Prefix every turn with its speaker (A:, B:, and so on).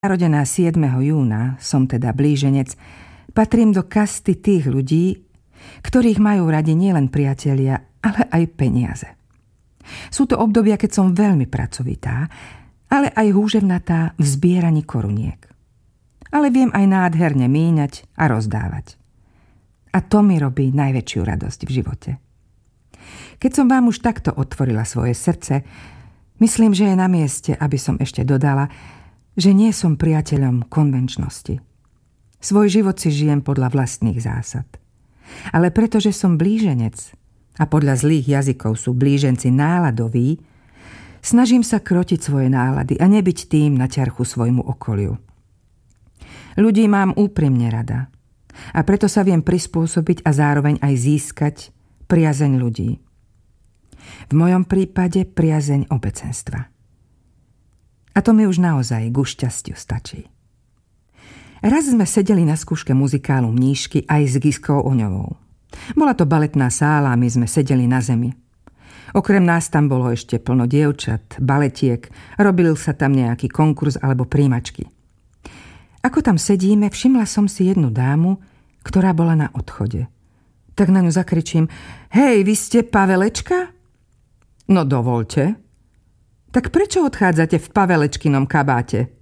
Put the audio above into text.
A: Narodená 7. júna, som teda blíženec, patrím do kasty tých ľudí, ktorých majú radi nielen priatelia, ale aj peniaze. Sú to obdobia, keď som veľmi pracovitá, ale aj húževnatá v zbieraní koruniek. Ale viem aj nádherne míňať a rozdávať. A to mi robí najväčšiu radosť v živote. Keď som vám už takto otvorila svoje srdce, myslím, že je na mieste, aby som ešte dodala, že nie som priateľom konvenčnosti. Svoj život si žijem podľa vlastných zásad. Ale pretože som blíženec a podľa zlých jazykov sú blíženci náladoví, snažím sa krotiť svoje nálady a nebyť tým na ťarchu svojmu okoliu. Ľudí mám úprimne rada a preto sa viem prispôsobiť a zároveň aj získať priazeň ľudí. V mojom prípade priazeň obecenstva. A to mi už naozaj ku šťastiu stačí. Raz sme sedeli na skúške muzikálu Mníšky aj s Giskou Oňovou. Bola to baletná sála a my sme sedeli na zemi. Okrem nás tam bolo ešte plno dievčat, baletiek, robil sa tam nejaký konkurs alebo príjmačky. Ako tam sedíme, všimla som si jednu dámu, ktorá bola na odchode. Tak na ňu zakričím: Hej, vy ste Pavelečka? No dovoľte. Tak prečo odchádzate v pavelečkinom kabáte?